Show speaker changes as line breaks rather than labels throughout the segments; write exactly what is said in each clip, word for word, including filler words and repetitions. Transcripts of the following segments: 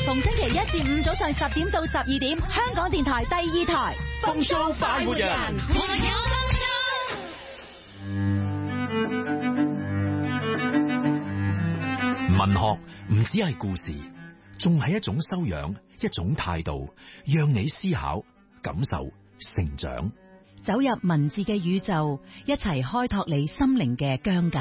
逢星期一至五早上十點到十二點，香港電台第二台
風騷快活人。
文學唔只係故事，仲係一種修養，一種態度，讓你思考、感受、成長。
走入文字嘅宇宙，一齊開拓你心靈嘅疆界。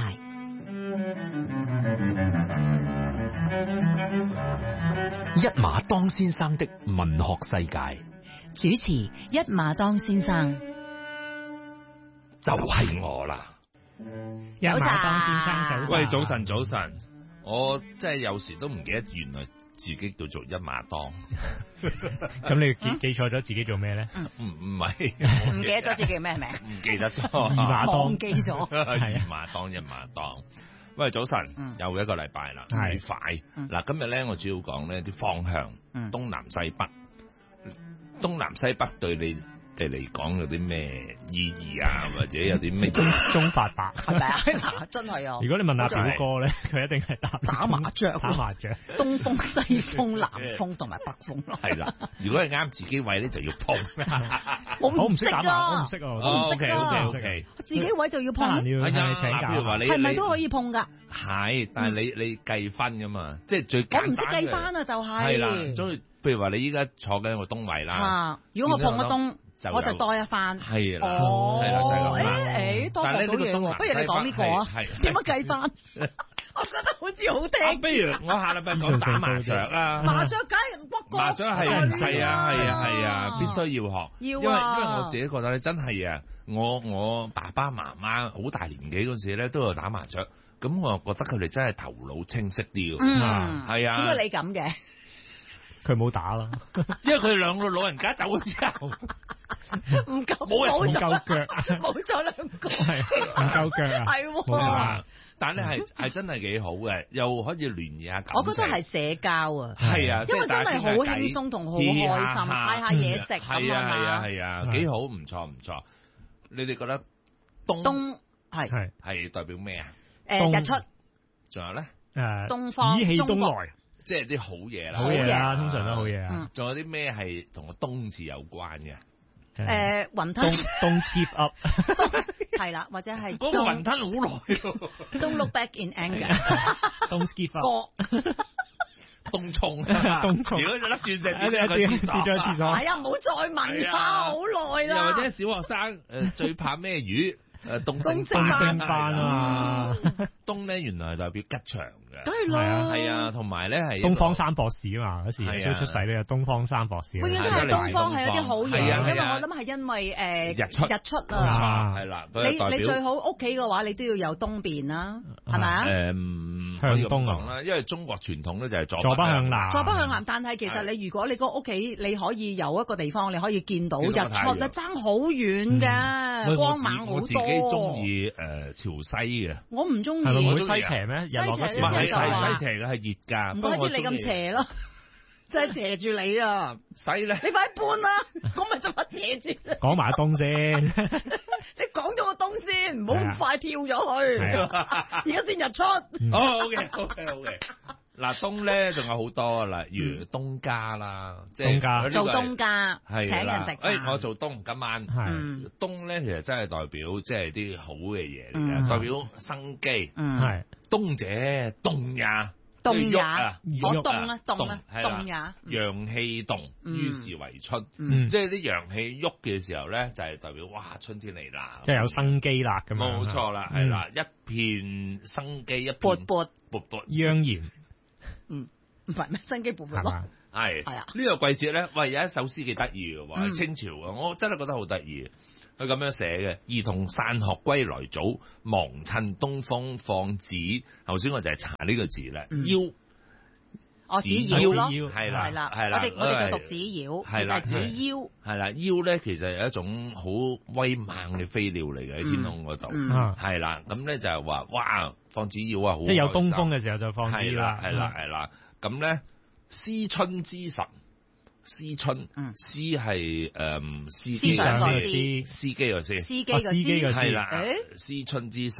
一馬當先生的文學世界，
主持一馬當先生，
就係我啦。
一馬當先生，
喂，早晨，早晨。我真係有時都唔記得，原來自己叫做一馬當。
咁你記記錯咗自己做咩咧？
唔唔係，
唔記得咗自己叫咩名？
唔記得咗，
二馬當，
忘記咗。
二馬當，一馬當。喂，早晨，嗯、又一個禮拜啦，好快。嗱、嗯，今日咧我主要講呢啲方向，嗯、東南西北。東南西北對你哋嚟講有啲咩意義啊？或者有啲咩
中中發白
係咪啊？嗱，真係啊！
如果你問阿表哥咧，佢一定係打
打麻雀，
打麻雀，
東風、西風、南風同埋北風咯。
係啦，如果係啱自己位咧，就要碰。
我唔識
打麻，我唔識啊，
我唔識啊。
O K，
自己位就要碰。
係啊，請教。
譬如話你
係咪都可以碰㗎？
係，但係你你計分㗎嘛，即係最簡單。
我唔識計翻啊，就係。
係啦，所以譬如話你依家坐緊個東位啦。
如果我碰個東。我就多一番，
係啦，
哦，
係啦，就係咁啦。
誒誒，多學到嘢喎，不如你講呢個啊？點樣計翻？我覺得好似好聽。
不如我下禮拜講打麻雀啊！
麻雀梗係屈過。
麻雀係係啊係啊係啊，必須要學。
要啊！
因為因為我自己覺得咧，真係啊，我我爸爸媽媽好大年紀嗰時咧，都有打麻雀，咁我覺得佢哋真係頭腦清晰啲。
嗯，
係啊。
點解你咁嘅？
佢冇打啦，
因為佢哋兩個老人家走咗之後，
唔夠
冇人冇夠腳，
冇咗兩個，
係唔夠腳啊，
係喎。
但係係係真係幾好嘅，又可以聯誼下感情。
我覺得係社交啊，
係啊，
因為真係好輕鬆同好開心，嗌下嘢食咁啊嘛。
係啊係啊係啊，幾好，唔錯唔錯。你哋覺得東
東係
係
係代表咩啊？
誒，日出，
仲有咧
誒，
東方
意氣東來。
即係啲好嘢啦，
好嘢啦，通常都好嘢啊。
仲有啲咩係同個冬字有關嘅？
誒，雲吞。
Don't give up。
係啦，或者係。
嗰個雲吞好耐。
Don't look back in anger。
Don't give up。
東涌。
東涌。
如果就粒鑽石跌
咗
喺廁所。
跌咗廁所。
係啊，唔好再問啦，好耐啦。
又或者小學生誒最怕咩魚？誒，東星
東星斑啊！
東咧原來係代表吉祥嘅，
梗係啦，
係啊，同埋咧係
東方三博士啊嘛，嗰時耶穌出世咧有東方三博士，
永遠都係東方係一啲好嘢，因為我諗係因為誒
日出
日出啊，
係啦，
你你最好屋企嘅話，你都要有東邊啦，係咪啊？
誒，
向東啊，
因為中國傳統咧就係左
左北向南，
左北向南，但係其實你如果你個屋企你可以有一個地方你可以見到日出咧，爭好遠嘅，光猛好多。
我自己中意。誒，潮西嘅，
我唔中意，
係咪會西斜咩？日落嗰時
唔係西斜嘅，係熱噶。
唔怪之你咁邪咯，真係邪住你啊！
西咧，
你快搬啦，咁咪就話邪住。
講埋東先，
你講咗個東先，唔好咁快跳咗去。而家先日出。
哦，OK，OK，OK。嗱，東咧仲有好多，例如東家啦，即係
做東家，請人食飯。
誒，我做東今晚，係東咧，其實真係代表即係啲好嘅嘢嚟嘅，代表生機。
嗯，係
東者動也，
動也，
我
動啊，動啊，動也，
陽氣動，於是為春。即係啲陽氣喐嘅時候咧，就係代表哇，春天嚟啦，
即係有生機啦咁樣。
冇錯啦，係啦，一片生機，一片
勃勃
勃勃
盎然。
嗯，唔係咩？生機勃勃咯，
係
係啊。
呢個季節咧，喂，有一首詩幾得意嘅喎，清朝嘅，我真係覺得好得意。佢咁樣寫嘅：兒童散學歸來早，忙趁東風放紙。頭先我就係查呢個字啦，腰。
哦，紙鷂咯，
係啦，
係啦，
係啦。
我哋我哋就讀紙鷂，係啦，紙鷂。
係啦，鷂咧其實係一種好威猛嘅飛鳥嚟嘅，喺天空嗰度。係啦，咁咧就係話，哇，放紙鷂啊，好
即係有東風嘅時候就放紙啦。
係啦，係啦，咁咧思春之神。思春，思係誒司機
嘅
司，
司，
司機個司，
司機個司
係啦，思春之神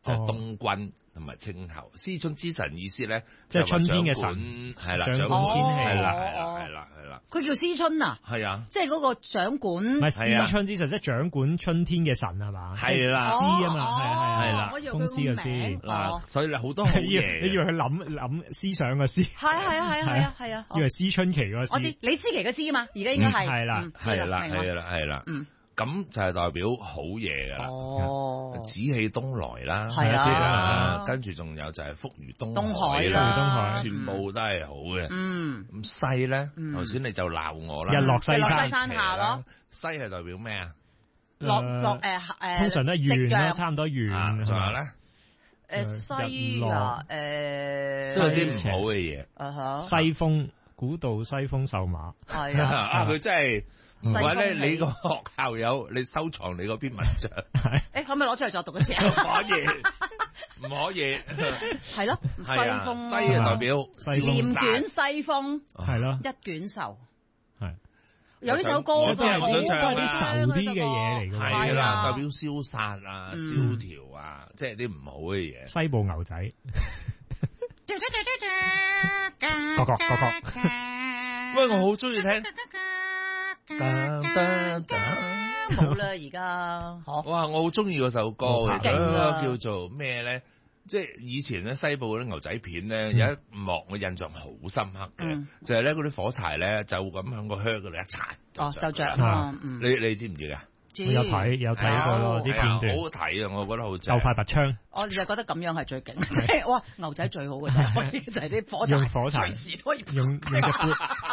就係東君同埋青猴。思春之神意思咧，
即係春天嘅神，
係啦，
掌管天氣，
係啦，係啦，係啦，係啦。
佢叫思春啊？
係啊，
即係嗰個掌管，
唔係思春之神，即係掌管春天嘅神係嘛？
係啦，
思啊嘛，係係
係啦，
公司嘅思
嗱，所以你好多好嘢，
你以為佢諗諗思想嘅思？
係係係係啊係啊，
以為思春期嗰個思。
我知李思琪嘅思啊嘛，而家應該係
係啦，
係啦，係啦，係啦，嗯。咁就係代表好嘢噶啦，
哦，
紫氣東來啦，
係啊，
跟住仲有就係福如東
東海
啦，
東海
全部都係好嘅。
嗯，
咁西咧，頭先你就鬧我啦，
日落西
山下咯。
西係代表咩啊？
落落誒誒，
通常都係圓啦，差唔多圓。
仲有咧？
誒西啊，誒，
都有啲唔好嘅嘢。
啊哈，
西風，古道西風瘦馬。
係啊，啊佢真係。唔係咧，你個學校有你收藏你嗰篇文章，
誒可唔可以攞出嚟再讀一次啊？
唔可以，唔可以，
係咯，西風
西嘅代表
念卷西風，
係咯，
一卷愁，
係
有呢首歌，
即係都係啲愁啲嘅嘢嚟嘅，
係啦，代表消散啊、蕭條啊，即係啲唔好嘅嘢。
西部牛仔，各各各各，
喂，我好中意聽。
冇啦，而家
哇！我好中意嗰首歌嘅，
勁
叫做咩咧？即係以前咧西部嗰啲牛仔片咧，有一幕我印象好深刻嘅，就係咧嗰啲火柴咧就咁響個靴嗰度一柴，
哦就着啊！
你你知唔知噶？
我有睇有睇過啲片段，
好好睇啊！我覺得好正。
就快拔槍，
我就覺得咁樣係最勁。哇！牛仔最好嘅就係就係啲火柴，
用火柴，
隨時可以
用用隻筆。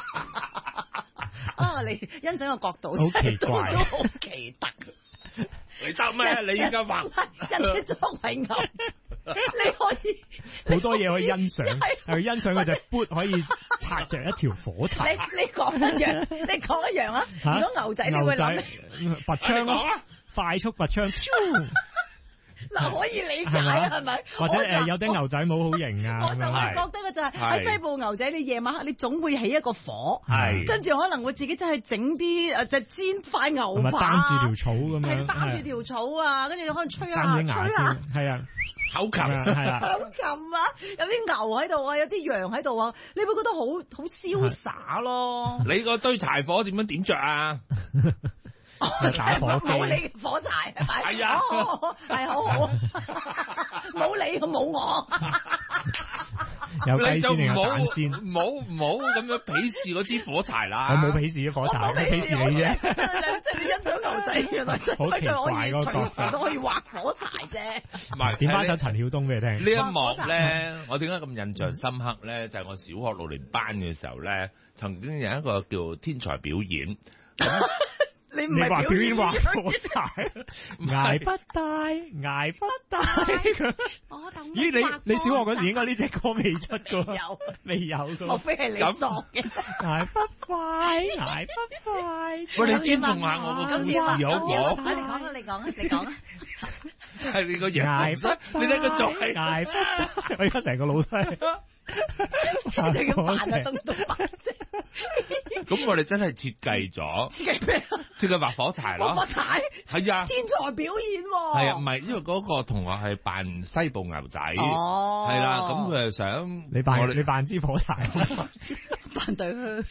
啊！你欣賞個角度
好奇怪，
都好奇特。
你得咩？你而家畫
人哋作為牛，你可以
好多嘢可以欣賞，係欣賞佢隻筆可以插着一條火柴。
你你講一樣，你講一樣啊！如果牛仔，你會諗
拔槍咯，快速拔槍。
嗱，可以理解係咪？
或者誒有啲牛仔帽好型啊，
我就係覺得嘅就係喺西部牛仔，你夜晚黑你總會起一個火，跟住可能會自己真係整啲誒就煎塊牛扒，
擔住條草咁樣，
擔住條草啊，跟住可能吹下吹下，
係啊，
口琴
係啊，
口琴啊，有啲牛喺度啊，有啲羊喺度啊，你會覺得好好瀟灑咯。
你個堆柴火點樣點着啊？
打火機，
冇你火柴係咪？
係啊，
係好好，冇你冇我。
有雞先定有蛋先？
唔好唔好咁樣鄙視嗰支火柴啦！
我冇鄙視啲火柴，我鄙視你啫。
即係你欣賞牛仔原來真係
好奇怪嗰
個，都可以畫火柴啫。
唔係
點翻首陳曉東俾你聽？
呢一幕咧，我點解咁印象深刻咧？就係我小學六年班嘅時候咧，曾經有一個叫天才表演。
你唔係
表演畫火柴，捱不大，捱不大咁。咦？你你小學嗰時應該呢隻歌未出噶？
有
未有噶？
莫非係你作嘅？
捱不快，捱不快。
喂，你尊重下我個故事好唔好？
你講啊！你講啊！你講啊！
係你個樣，你睇個嘴，
捱不大。我而家成個腦都係。
就咁扮啊，東東扮聲。
咁我哋真係設計咗，
設計咩啊？
設計畫火柴咯。
火柴
係啊，
天才表演喎。
係啊，唔係因為嗰個同學係扮西部牛仔，
哦，
係啦，咁佢係想
你扮你扮支火柴，
扮對靴。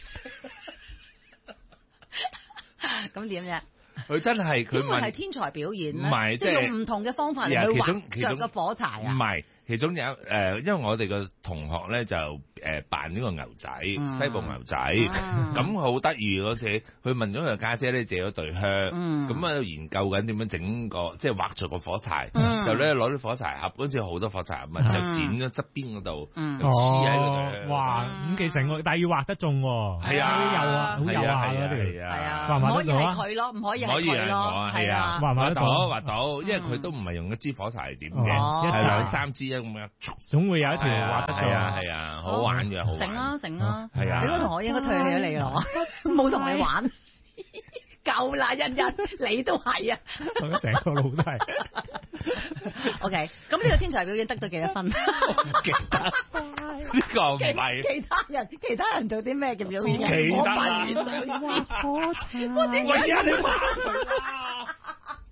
咁點啫？
佢真係佢問
係天才表演
唔係
即係用唔同嘅方法嚟去畫着個火柴啊？
唔係。其中有誒、呃，因為我哋個同學咧就誒、呃、扮呢個牛仔，嗯、西部牛仔，咁好得意嗰次，佢問咗佢家姐咧借咗對靴，咁喺度研究緊點樣整個即係畫咗個火柴，嗯、就咧攞啲火柴盒，嗰陣好多火柴盒，嗯、就剪咗側邊嗰度，咁黐喺嗰度。
哇！咁幾成喎，但係要畫得中喎。
係啊，
好有啊，好有啊嗰啲。
係啊，
畫唔畫得到啊？
唔可以係佢咯，唔可以係佢咯。
係啊，
畫唔畫得到？
畫到，因為佢都唔係用一支火柴嚟點嘅，係兩三支。咁樣，
總會有一條畫得到，
係啊係啊，好玩嘅，好玩。
成啦成啦，
係啊！
你個同學應該退咗你咯，冇同你玩，夠啦，欣欣，你都係啊，
我成個腦都係。
OK，咁呢個天才表演得到幾多分？
記得呢個唔係
其他人，其他人做啲咩嘅表演？
其他
人，我發現上次，
火柴，
我點解你話佢啦？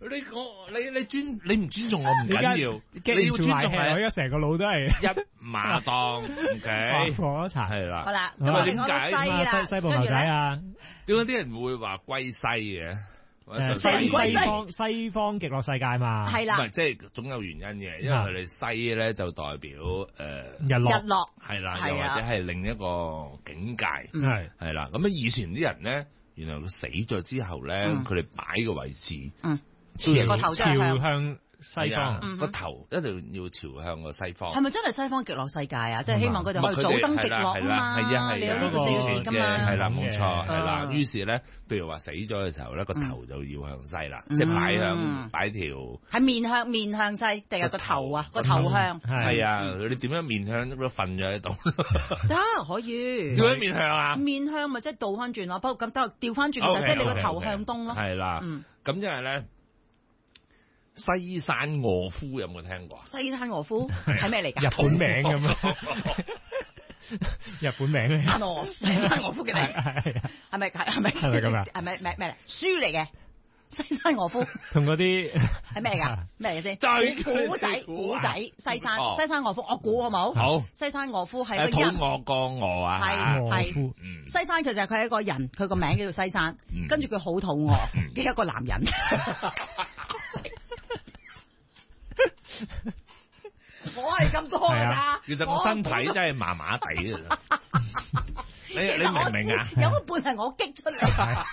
你我你你尊你唔尊重我唔緊要，你要尊重係我
而家成個腦都係
一馬當，OK，
火柴
係啦。
好啦，咁我哋講到西啦，
西部牛仔啊，
點解啲人會話歸西嘅？
西西方西方極樂世界嘛，
係啦，
唔係即係總有原因嘅，因為佢哋西咧就代表誒
日落，
日落
係啦，又或者係另一個境界，
係
係啦。咁啊以前啲人咧，原來佢死咗之後咧，佢哋擺嘅位置，
嗯，
個頭
朝
向西方，
個頭一定要朝向個西方。
係咪真係西方極樂世界啊？即係希望佢哋可以早登極樂啊嘛。
係啊係啊，
你有呢個四個字㗎嘛？
係啦，冇錯，係啦。於是咧，譬如話死咗嘅時候咧，個頭就要向西啦，即係擺向擺條。
係面向面向西定係個頭啊？個頭向。
係啊，你點樣面向都瞓咗喺度？
得可以。
點樣面向啊？
面向咪即係倒翻轉咯，不過咁得調翻轉就即係你個頭向東咯。
係啦，咁因為咧。西山臥夫有冇聽過？
西山臥夫係咩嚟㗎？
日本名咁啊！日本名咧。
哦，西山臥夫嘅名係咪係係咪
係咪咁啊？
係咪咩咩嚟？書嚟嘅西山臥夫。
同嗰啲
係咩嚟㗎？咩嚟嘅先？
就
古仔古仔西山西山臥夫，我估好冇？
好。西
山臥夫係個
肚餓個餓啊！
係係。
嗯。
西山其實佢係一個人，佢個名叫做西山，跟住佢好肚餓嘅一個男人。我係咁多㗎咋，
其實我身體真係麻麻地㗎。你你明唔明啊？
有一半係我激出嚟。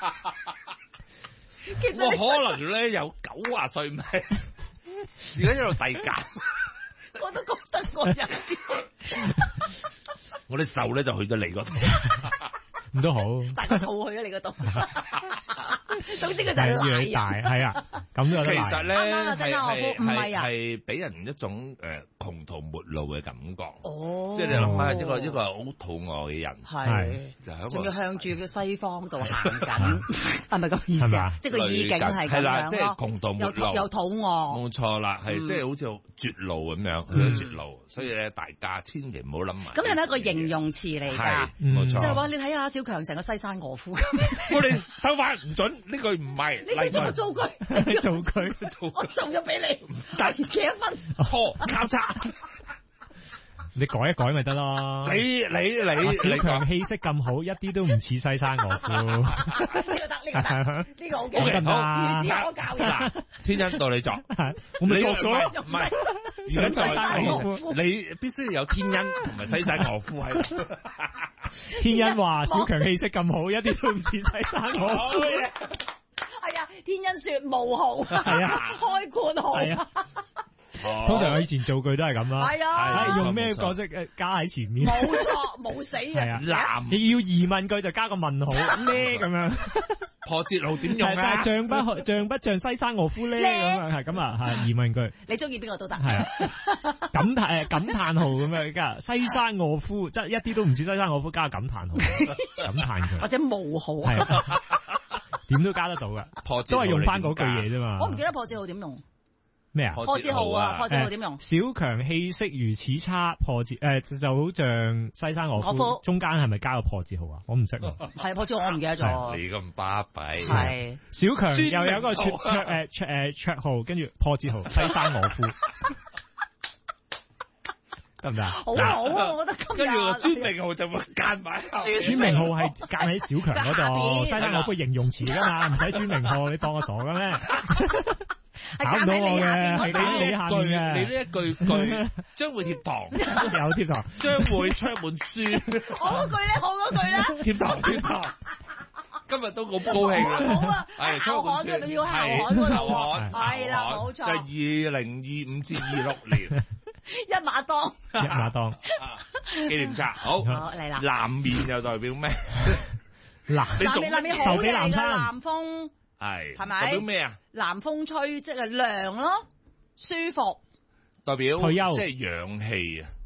我可能咧有九啊歲命，而家一路遞減。
我都覺得我有啲。
我啲手咧就去咗你嗰度。
咁都好，
大家套去咗你嗰度。總之佢就係
越嚟越大，係啊，咁樣
其實咧係
係係
係俾人一種誒窮途末路嘅感覺。
哦，
即係你諗下一個一個好肚餓嘅人，
係
就喺
仲要向住個西方度行緊，係咪咁意思啊？即係個意境係咁樣
即係窮途末路，
又肚餓。
冇錯啦，係即係好似絕路咁樣，去咗絕路。所以咧，大家千祈唔好諗埋。
咁係咪一個形容詞嚟㗎？
冇錯。
即係話你睇下小強成個西山臥夫咁。
我哋手法唔準，呢句唔係。
呢句造句，
造句，
我送咗俾你，但係幾多分？
錯，交叉。
你改一改咪得咯。
你你你，
小強氣息咁好，一啲都唔似西山臥夫。
呢個得，呢個得，呢個好嘅。
好，
自我教育。
天恩到你作，
我咪作咗咯。
唔係，西山臥夫，你必須要有天恩同埋西山臥夫喺度。
天恩話小強氣息咁好，一啲都唔似西山臥夫。
係啊，天恩說無豪，係啊，開闊豪。係啊。
通常我以前做句都係咁啦，
係啊，
用咩角色誒加喺前面？
冇錯，冇死嘅。
係啊，男你要疑問句就加個問號咧咁樣。
破折號點用啊？
像不像不像西山臥夫咧咁啊？係咁啊，係疑問句。
你中意邊個都得。
係啊，感嘆誒感嘆號咁樣加西山臥夫，即係一啲都唔似西山臥夫，加個感嘆號，感嘆句。
或者無號。
係。點都加得到噶，都係用翻嗰句嘢啫嘛。
我唔記得破折號點用。
咩啊？
破折號啊！破折號點用？
小強氣息如此差，破折誒就好像西山臥夫，中間係咪加個破折號啊？我唔識喎。
係破折號，我唔記得咗。
你咁巴閉。
係。
小
強又有一個綽綽誒綽誒綽號，跟住破折號西山臥夫，得唔得啊？
好好啊，我覺得今日。
跟住專名號就會間埋。
專名號係間喺小強嗰度，西山臥夫形容詞㗎嘛，唔使專名號，你當我傻嘅咩？考唔到我嘅，係你你下面嘅。
你呢一句句將會貼堂，
有貼堂，
將會出一本書。
我嗰句咧，我嗰句咧，
貼堂貼堂。今日都好高興啊！
好啊，係校刊嘅，你要校刊嗰度。係啦，冇錯。
就係二零二五至二六年。
一馬當。
一馬當。
紀念冊好。
好嚟啦。
南面又代表咩？
南
南面南面好嘅南風。
係，
係咪？
代表咩啊？
南風吹即係涼咯，舒服。
代表
退休，
即係氧氣啊！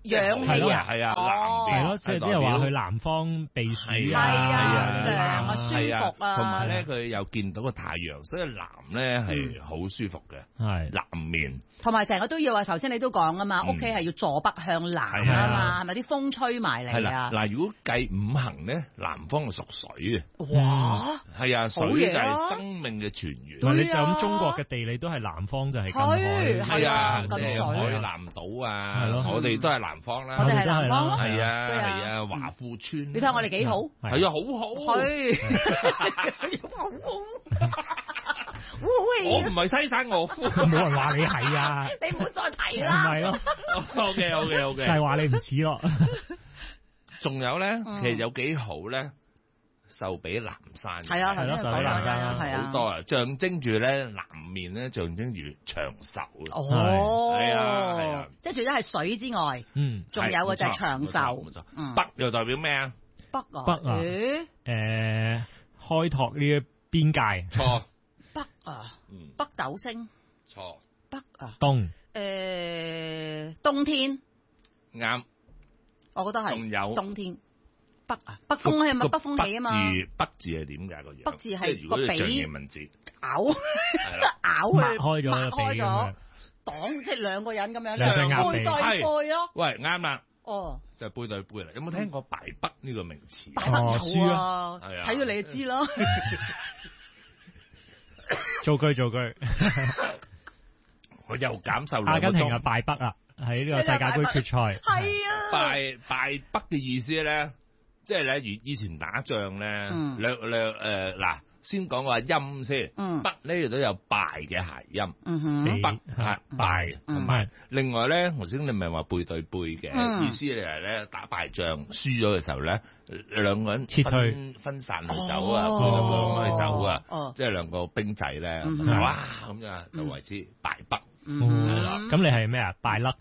氧氣啊，
係啊，
係咯，即係啲人話去南方避暑
啊，涼啊，舒服啊，
同埋咧佢又見到個太陽，所以南咧係好舒服嘅，係南面。同
埋成日都要話頭先你都講啊嘛，屋企係要坐北向南啊嘛，係咪啲風吹埋嚟啊？
嗱，如果計五行咧，南方係屬水嘅。
哇！
係啊，水就係生命嘅泉源。
你就咁中國嘅地理都係南方就係近海，
係啊，即係海南島啊，我哋都係南方啦。
我哋係南方咯。
係啊，係啊，華富村。
你睇下我哋幾好？
係啊，好好。係。好好。我唔係西山岳父，
冇人話你係啊！
你唔好再提啦。
唔係咯。
O K O K O K，
就係話你唔似咯。
仲有咧，其實有幾好咧，壽比南山。
係啊，頭先講南山係啊，
好多啊，象徵住咧南面咧，象徵住長壽啊。
哦，
係啊，係啊，
即係除咗係水之外，嗯，仲有嘅就係長壽。
冇錯，北又代表咩啊？
北啊，
北啊，誒，開拓呢個邊界。
錯。
北啊，北斗星。
錯。
北啊。
東。
誒，冬天。
啱。
我覺得係。
仲有。
冬天。北啊，北風係咪北風起啊嘛？
北字北字係點解個樣？
北字係個鼻。
象形文字。
咬。係啦。咬佢。
開咗。
擘開咗。擋，即係兩個人咁樣。
兩隻鴨
背對背咯。
喂，啱啦。
哦。
就係背對背啦。有冇聽過敗北呢個名詞？
敗北有啊。係啊。睇咗你就知啦。
造句造句，
我又減壽兩個鐘。
阿根廷啊敗北啊，喺呢個世界盃決賽。
係啊，
敗敗北嘅意思咧，即係咧，如以前打仗咧，兩兩誒嗱，先講個音先。北呢度都有敗嘅諧音。北係敗，同埋另外咧，頭先你咪話背對背嘅意思嚟咧，打敗仗輸咗嘅時候咧，兩個人
撤退
分散去走啊，背對背咁去走啊，即係兩個兵仔咧，就哇咁樣就為之敗北。係啦，
咁你係咩啊？敗甩。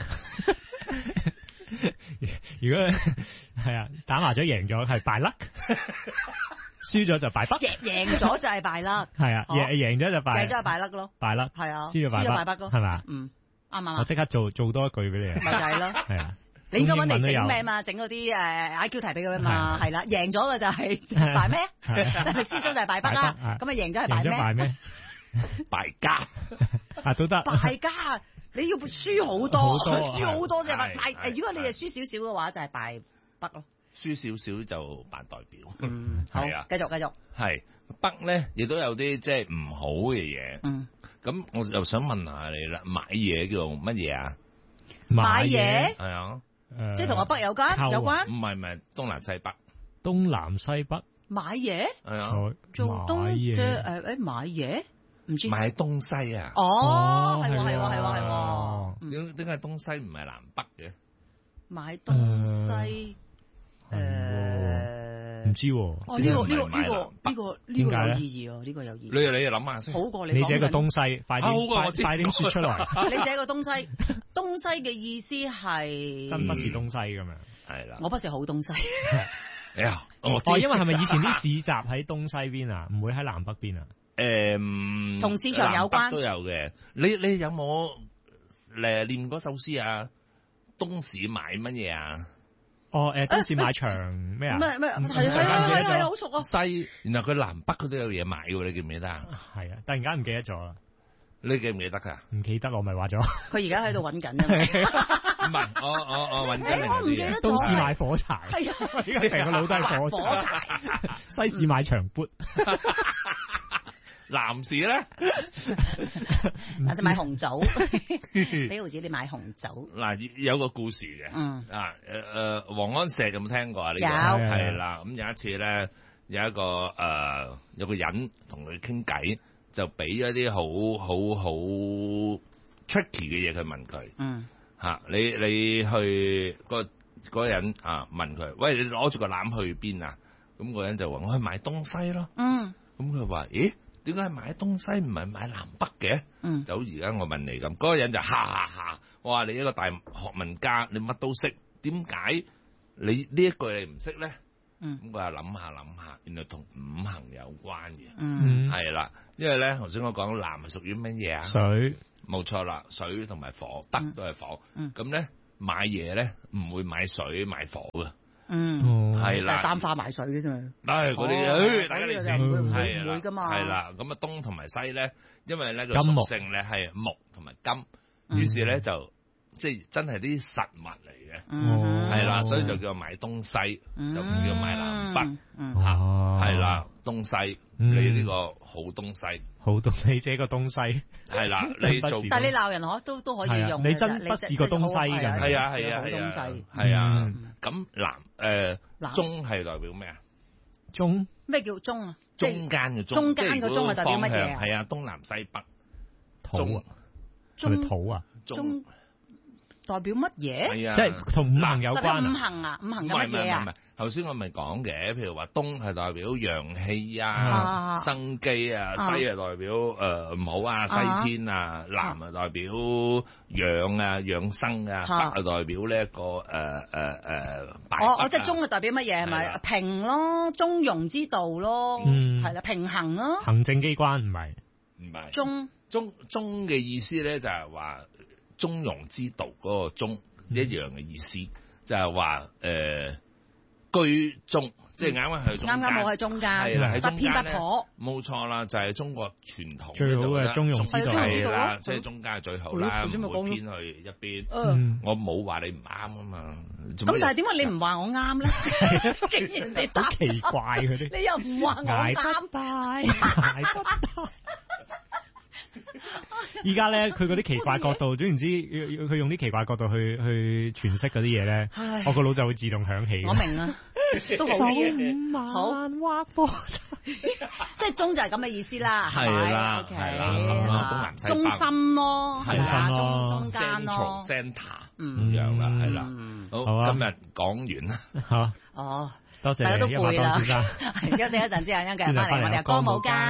如果係啊，打麻雀贏咗係敗甩，輸咗就敗北。
贏贏咗就係敗甩。
係啊，贏贏咗就敗。
贏咗就敗甩咯。
敗甩。
係啊。
輸咗敗北咯。係咪？
嗯，啱唔啱？
我即刻做做多一句俾你。咪
就係咯。
係啊。
你應該揾嚟整咩嘛？整嗰啲誒 I Q 題俾佢嘛？係啦，贏咗嘅就係敗咩？輸咗就係敗北啦。咁啊贏咗係敗咩？
敗咩？
敗家
啊都得。
敗家。你要輸好多，輸好多啫。敗誒，如果你係輸少少嘅話，就係敗北咯。
輸少少就扮代表。
嗯，好，繼續繼續。
係北咧，亦都有啲即係唔好嘅嘢。嗯，咁我又想問下你啦，買嘢叫做乜嘢啊？
買嘢
係啊，
即係同個北有關有關？
唔係唔係，東南西北。
東南西北
買嘢
係啊，
做東即係誒誒買嘢。唔知
買東西啊！
哦，係喎係喎係喎係喎。
點點解東西唔係南北嘅？
買東西誒，
唔知喎。
哦，呢個呢個呢個呢個呢個有意義啊！呢個有意義。
你你諗下先。
好過你。
你這個東西，快啲快快啲說出來。
你這個東西，東西嘅意思係
真不是東西咁樣。
係啦。
我不是好東西。
哎呀，
哦，因為係咪以前啲市集喺東西邊啊？唔會喺南北邊啊？
誒，
同市場有關
都有嘅。你你有冇誒念嗰首詩啊？東市買乜嘢啊？
哦，誒，東市買場咩啊？
咩咩係係係係好熟啊！
西，然後佢南北佢都有嘢買嘅，你記唔記得啊？
係啊，突然間唔記得咗啦。
你記唔記得㗎？
唔記得我咪話咗。
佢而家喺度揾緊啊！
唔係，我我我揾緊。
我唔記得咗。
東市買火柴。係啊，而家成個腦都係火柴。西市買長鉢。
男士咧，
或者買紅棗，俾毫子你買紅棗。
嗱，有個故事嘅，嗯啊誒誒，王安石有冇聽過啊？呢個
有
係啦，咁有一次咧，有一個誒有個人同佢傾偈，就俾咗啲好好好 tricky 嘅嘢佢問佢，嗯嚇你你去個嗰個人啊問佢，喂，你攞住個籃去邊啊？咁個人就話我去買東西咯，嗯，咁佢話咦？點解買東西唔係買南北嘅？嗯，就好而家我問你咁，嗰、那個人就哈哈哈！我話你一個大學問家，你乜都識，點解你呢一句你唔識咧？嗯，咁我又諗下諗下，原來同五行有關嘅。嗯，係啦，因為咧頭先我講南係屬於乜嘢啊？
水，
冇錯啦，水同埋火，北都係火。嗯，咁咧買嘢咧唔會買水買火嘅。
嗯，
係啦，
淡化埋水嘅啫嘛。
唉，嗰啲，大家嚟先，
係啦，噶嘛。
係啦，咁啊東同埋西咧，因為咧個屬性咧係木同埋金，於是咧就即係真係啲實物嚟嘅，係啦，所以就叫買東西，就唔叫買南北，嚇，係啦，東西，你呢個好東西。
好東西，這個東西
係啦，你做，
但係你鬧人可都都可以用。
你真不是個東西㗎，
係啊係啊係啊，係啊。咁南誒中係代表咩啊？
中
咩叫中啊？
中間嘅中，
中間個中係代表乜嘢啊？
係啊，東南西北。
土係咪土啊？
中代表乜嘢？
係啊，
即係同五行有關。
五行啊，五行嘅乜嘢啊？
頭先我咪講嘅，譬如話東係代表陽氣啊、生機啊，西係代表誒唔好啊、西天啊，南係代表養啊、養生啊，北係代表呢一個誒誒誒。
哦哦，即係中係代表乜嘢係咪？平咯，中庸之道咯，係啦，平衡咯。
行政機關唔係
唔係
中
中中嘅意思咧，就係話中庸之道嗰個中一樣嘅意思，就係話誒。居中，即係啱啱係中間，
啱啱冇喺中間，
係啦，喺中間咧，
不偏不妥，
冇錯啦，就係中國傳統
最好嘅中庸之道，
係啦，即係中間係最好啦，唔會偏去一邊。我冇話你唔啱啊嘛。
咁但係點解你唔話我啱咧？竟然你答
奇怪佢啲，
你又唔話我啱，
捱不大，捱不大。依家咧，佢嗰啲奇怪角度，總言之，佢用啲奇怪角度去去詮釋嗰啲嘢咧，我個腦就會自動響起。
我明啦，都好啲嘅。好，即係中就係咁嘅意思啦，係
啦，係啦，咁咯，東南西北，
中心咯，係啦，中中間咯
，centre 咁樣啦，係啦。好，今日講完啦。
好，
哦，
多謝
大家都攰啦。
先生。
休息一陣之後，一陣間翻嚟，我哋歌舞間。